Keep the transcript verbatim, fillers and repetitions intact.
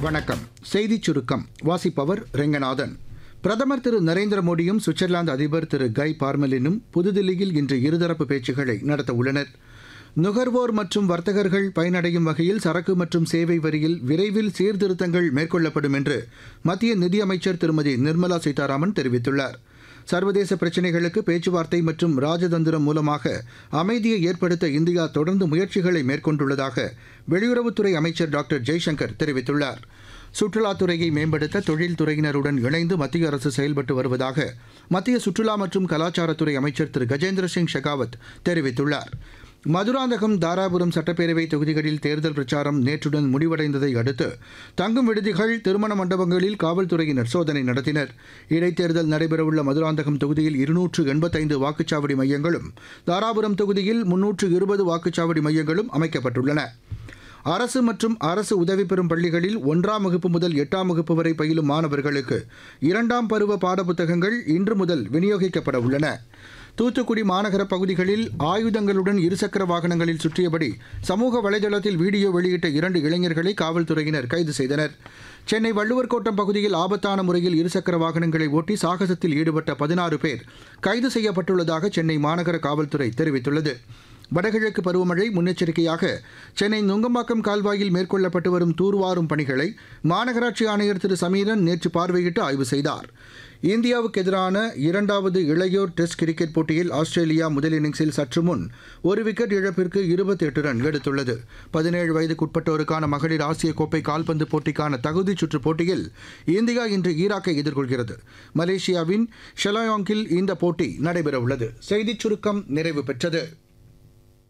வணக்கம். செய்திச் சுருக்கம் வாசிப்பவர் ரெங்கநாதன். பிரதமர் திரு நரேந்திர மோடியும் சுவிட்சர்லாந்து அதிபர் திரு கை பார்மெலினும் புதுதில்லியில் இன்று இருதரப்பு பேச்சுக்களை நடத்தவுள்ளனர். நுகர்வோர் மற்றும் வர்த்தகர்கள் பயனடையும் வகையில் சரக்கு மற்றும் சேவை வரியில் விரைவில் சீர்திருத்தங்கள் மேற்கொள்ளப்படும் என்று மத்திய நிதியமைச்சர் திருமதி நிர்மலா சீதாராமன் தெரிவித்துள்ளார். சர்வதேச பிரச்சினைகளுக்கு பேச்சுவார்த்தை மற்றும் ராஜதந்திரம் மூலமாக அமைதியை ஏற்படுத்த இந்தியா தொடர்ந்து முயற்சிகளை மேற்கொண்டுள்ளதாக வெளியுறவுத்துறை அமைச்சர் டாக்டர் ஜெய்சங்கர் தெரிவித்துள்ளார். சுற்றுலாத்துறையை மேம்படுத்த தொழில்துறையினருடன் இணைந்து மத்திய அரசு செயல்பட்டு வருவதாக மத்திய சுற்றுலா மற்றும் கலாச்சாரத்துறை அமைச்சர் திரு கஜேந்திர சிங் ஷெகாவத் தெரிவித்துள்ளார். மதுராந்தகம், தாராபுரம் சட்டப்பேரவை தொகுதிகளில் தேர்தல் பிரச்சாரம் நேற்றுடன் முடிவடைந்ததை அடுத்து தங்கும் விடுதிகள், திருமண மண்டபங்களில் காவல்துறையினர் சோதனை நடத்தினர். இடைத்தேர்தல் நடைபெறவுள்ள மதுராந்தகம் தொகுதியில் இருநூற்று எண்பத்தைந்து வாக்குச்சாவடி மையங்களும், தாராபுரம் தொகுதியில் முன்னூற்று இருபது வாக்குச்சாவடி மையங்களும் அமைக்கப்பட்டுள்ளன. அரசு மற்றும் அரசு உதவி பெறும் பள்ளிகளில் ஒன்றாம் வகுப்பு முதல் எட்டாம் வகுப்பு வரை பயிலும் மாணவர்களுக்கு இரண்டாம் பருவ பாடப்புத்தகங்கள் இன்று முதல் விநியோகிக்கப்பட உள்ளன. தூத்துக்குடி மாநகர பகுதிகளில் ஆயுதங்களுடன் இருசக்கர வாகனங்களில் சுற்றியபடி சமூக வலைதளத்தில் வீடியோ வெளியிட்ட இரண்டு இளைஞர்களை காவல்துறையினர் கைது செய்தனர். சென்னை வள்ளுவர் கோட்டம் பகுதியில் ஆபத்தான முறையில் இருசக்கர வாகனங்களை ஓட்டி சாகசத்தில் ஈடுபட்ட பதினாறு பேர் கைது செய்யப்பட்டுள்ளதாக சென்னை மாநகர காவல்துறை தெரிவித்துள்ளது. வடகிழக்கு பருவமழை முன்னெச்சரிக்கையாக சென்னை நுங்கம்பாக்கம் கால்வாயில் மேற்கொள்ளப்பட்டு வரும் தூர்வாரும் பணிகளை மாநகராட்சி ஆணையர் திரு சமீரன் நேற்று பார்வையிட்டு ஆய்வு செய்தார். இந்தியாவுக்கு எதிரான இரண்டாவது இளையோர் டெஸ்ட் கிரிக்கெட் போட்டியில் ஆஸ்திரேலியா முதல் இன்னிங்ஸில் சற்று முன் ஒரு விக்கெட் இழப்பிற்கு இருபத்தி எட்டு ரன் எடுத்துள்ளது. பதினேழு வயதுக்குட்பட்டோருக்கான மகளிர் ஆசிய கோப்பை கால்பந்து போட்டிக்கான தகுதிச் சுற்றுப் போட்டியில் இந்தியா இன்று ஈராக்கை எதிர்கொள்கிறது. மலேசியாவின் ஷெலாயாங்கில் இந்த போட்டி நடைபெறவுள்ளது. செய்திச் சுருக்கம் நிறைவு பெற்றது.